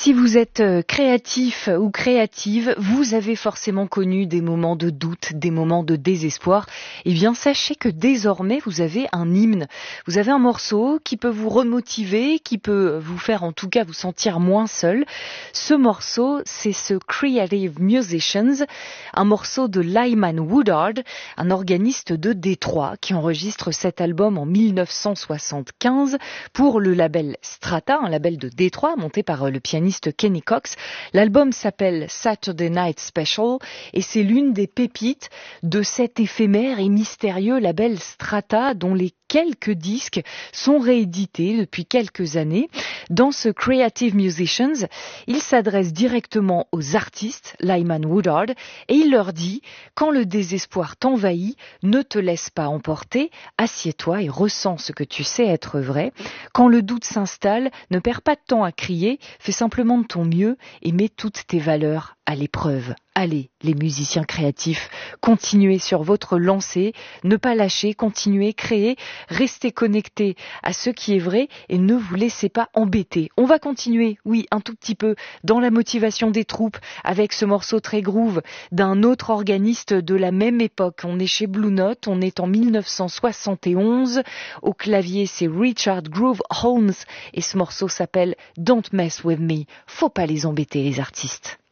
Si vous êtes créatif ou créative, vous avez forcément connu des moments de doute, des moments de désespoir. Eh bien, sachez que désormais, vous avez un hymne. Vous avez un morceau qui peut vous remotiver, qui peut vous faire en tout cas vous sentir moins seul. Ce morceau, c'est ce Creative Musicians, un morceau de Lyman Woodard, un organiste de Détroit qui enregistre cet album en 1975 pour le label Strata, un label de Détroit monté par le pianiste Kenny Cox. L'album s'appelle Saturday Night Special et c'est l'une des pépites de cet éphémère et mystérieux label Strata dont les quelques disques sont réédités depuis quelques années. Dans ce Creative Musicians, il s'adresse directement aux artistes, Lyman Woodard, et il leur dit « Quand le désespoir t'envahit, ne te laisse pas emporter, assieds-toi et ressens ce que tu sais être vrai. Quand le doute s'installe, ne perds pas de temps à crier, fais simplement de ton mieux et mets toutes tes valeurs à l'épreuve. » Allez, les musiciens créatifs, continuez sur votre lancée, ne pas lâcher, continuez, créez, restez connectés à ce qui est vrai et ne vous laissez pas embêter. On va continuer, oui, un tout petit peu, dans la motivation des troupes, avec ce morceau très groove d'un autre organiste de la même époque. On est chez Blue Note, on est en 1971. Au clavier, c'est Richard Groove Holmes et ce morceau s'appelle Don't Mess With Me. Faut pas les embêter, les artistes.